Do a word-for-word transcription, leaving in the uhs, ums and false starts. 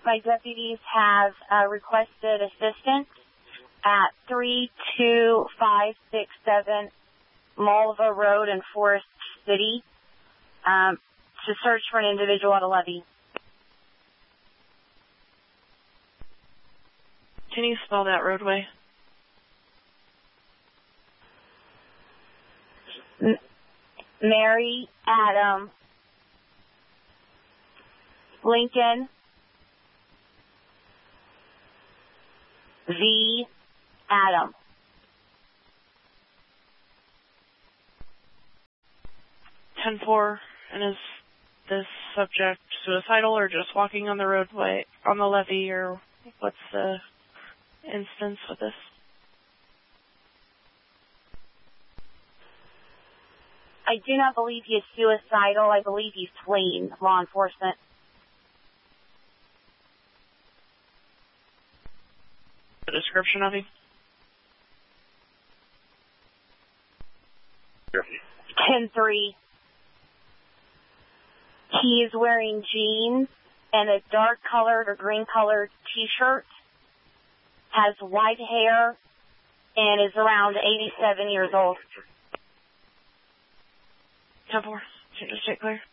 my deputies have uh, requested assistance at three two five six seven Malva Road in Forest City um, to search for an individual at a levee. Can you spell that roadway? M- Mary, Adam, Lincoln, V, Adam. ten four, and is this subject suicidal or just walking on the roadway, on the levee, or what's the instance with this? I do not believe he is suicidal. I believe he's fleeing law enforcement. The description of him? ten three. He is wearing jeans and a dark colored or green colored t-shirt, has white hair, and is around eighty-seven years old. ten four, can you just stay clear?